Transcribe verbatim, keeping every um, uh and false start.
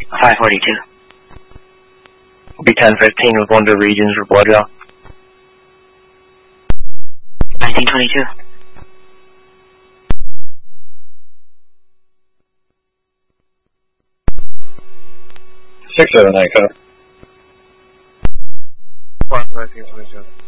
five forty-two. Will be ten fifteen with one to Regions for blood draw. nineteen twenty-two. six seven nine code. Five nineteen twenty-two.